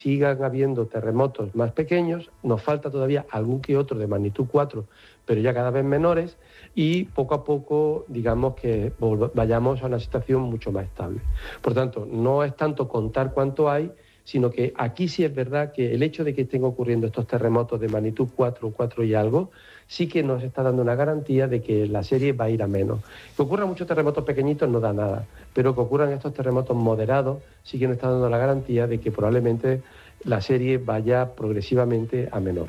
sigan habiendo terremotos más pequeños, nos falta todavía algún que otro de magnitud 4, pero ya cada vez menores, y poco a poco, digamos que vayamos a una situación mucho más estable. Por tanto, no es tanto contar cuánto hay, sino que aquí sí es verdad que el hecho de que estén ocurriendo estos terremotos de magnitud 4, 4 y algo, sí que nos está dando una garantía de que la serie va a ir a menos. Que ocurran muchos terremotos pequeñitos no da nada, pero que ocurran estos terremotos moderados sí que nos está dando la garantía de que probablemente la serie vaya progresivamente a menor.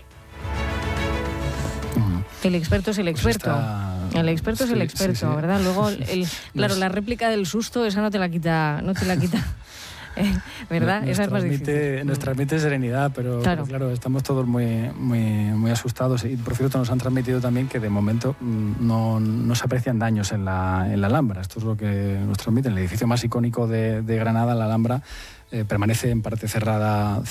El experto es el experto. El experto es el experto, ¿verdad? Luego, claro, la réplica del susto, esa no te la quita. ¿Verdad? Esa es más difícil. Nos transmite serenidad, pero claro, estamos todos muy asustados. Y por cierto, nos han transmitido también que de momento no se aprecian daños en la Alhambra. Esto es lo que nos transmiten. El edificio más icónico de Granada, la Alhambra, permanece en parte cerrada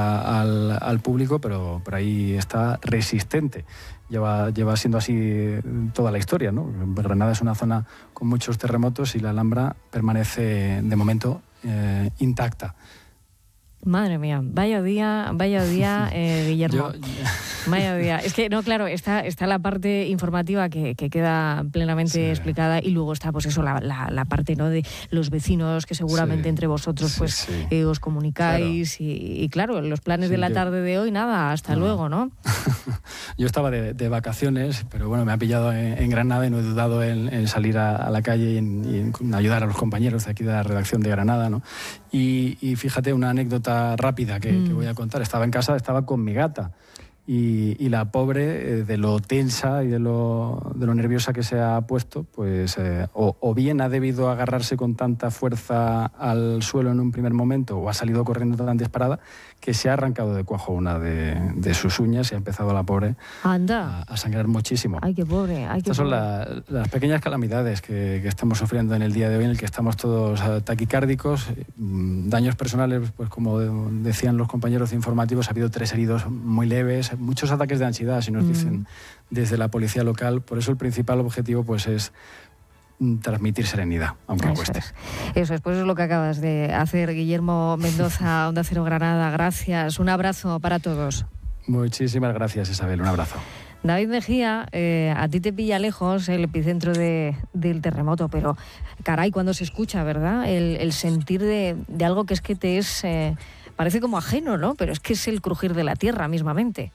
al público, pero ahí está resistente. Lleva siendo así toda la historia, ¿no? Granada es una zona con muchos terremotos y la Alhambra permanece de momento intacta. Madre mía, vaya día, Guillermo. Vaya día. Es que, no, claro, está la parte informativa que queda plenamente explicada, y luego está, pues eso, la parte, ¿no?, de los vecinos, que seguramente entre vosotros os comunicáis, claro. Y claro, los planes de la tarde de hoy, nada, hasta luego, ¿no? Yo estaba de vacaciones, pero bueno, me ha pillado en Granada y no he dudado en salir a la calle y en ayudar a los compañeros de aquí de la redacción de Granada, ¿no? Y fíjate, una anécdota rápida que voy a contar. Estaba en casa, estaba con mi gata y la pobre, de lo tensa y de lo nerviosa que se ha puesto, pues o bien ha debido agarrarse con tanta fuerza al suelo en un primer momento, o ha salido corriendo tan disparada que se ha arrancado de cuajo una de sus uñas y ha empezado la pobre a sangrar muchísimo. Ay, qué pobre. Estas son las pequeñas calamidades que estamos sufriendo en el día de hoy, en el que estamos todos taquicárdicos, daños personales, pues como decían los compañeros informativos, ha habido 3 heridos muy leves, muchos ataques de ansiedad, si nos dicen desde la policía local. Por eso el principal objetivo pues es transmitir serenidad, aunque cueste. Eso es, pues es lo que acabas de hacer, Guillermo Mendoza, Onda Cero Granada. Gracias, un abrazo para todos. Muchísimas gracias, Isabel, un abrazo. David Mejía, a ti te pilla lejos el epicentro del terremoto, pero caray, cuando se escucha, ¿verdad? El sentir de algo que es que te es... parece como ajeno, ¿no? Pero es que es el crujir de la tierra mismamente.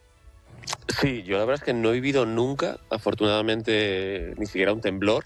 Sí, yo la verdad es que no he vivido nunca, afortunadamente, ni siquiera un temblor.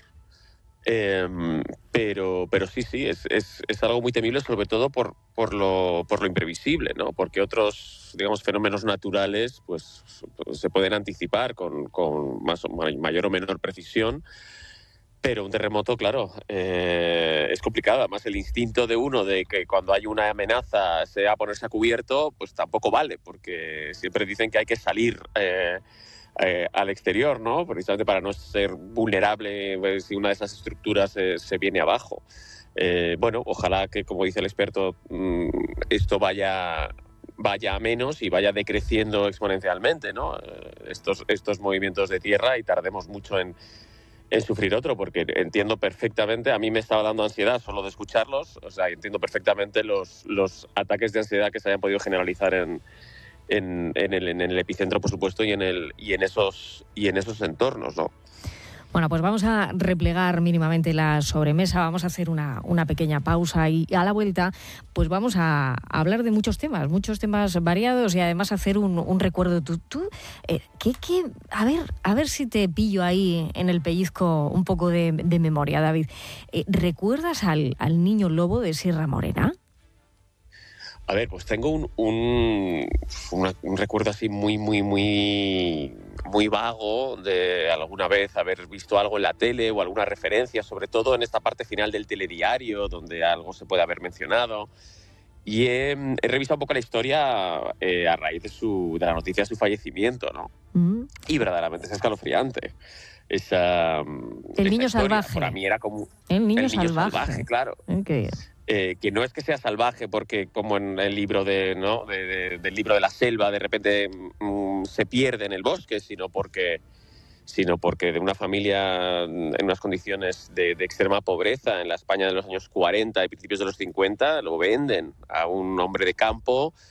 Pero sí, es algo muy temible, sobre todo por lo imprevisible, ¿no? Porque otros, digamos, fenómenos naturales pues se pueden anticipar con mayor o menor precisión, pero un terremoto, claro, es complicado. Además, el instinto de uno de que cuando hay una amenaza sea ponerse a cubierto, pues tampoco vale, porque siempre dicen que hay que salir al exterior, ¿no? Precisamente para no ser vulnerable, pues, si una de esas estructuras se viene abajo. Bueno, ojalá que, como dice el experto, esto vaya a menos y vaya decreciendo exponencialmente, ¿no? Estos movimientos de tierra, y tardemos mucho en sufrir otro, porque entiendo perfectamente, a mí me estaba dando ansiedad solo de escucharlos, o sea, entiendo perfectamente los ataques de ansiedad que se hayan podido generalizar en el epicentro, por supuesto, y en esos entornos, ¿no? Bueno, pues vamos a replegar mínimamente la sobremesa, vamos a hacer una pequeña pausa y a la vuelta pues vamos a hablar de muchos temas variados, y además hacer un recuerdo. A ver si te pillo ahí en el pellizco un poco de memoria, David. ¿Recuerdas al niño lobo de Sierra Morena? A ver, pues tengo un recuerdo así muy vago de alguna vez haber visto algo en la tele o alguna referencia, sobre todo en esta parte final del telediario, donde algo se puede haber mencionado. Y he revisado un poco la historia a raíz de la noticia de su fallecimiento, ¿no? Y verdaderamente es escalofriante. El niño salvaje. Para mí era como... El niño salvaje, claro. Okay. Que no es que sea salvaje porque, como en el libro del libro de la selva, de repente se pierde en el bosque, sino porque sino porque de una familia en unas condiciones de extrema pobreza en la España de los años 40 y principios de los 50 lo venden a un hombre de campo